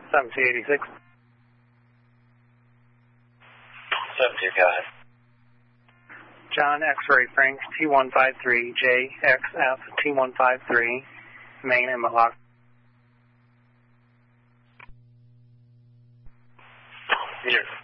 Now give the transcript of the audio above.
7286. 72, go ahead. John X-Ray Frank, T153, JXF, T153, Main and Mohawk. Here.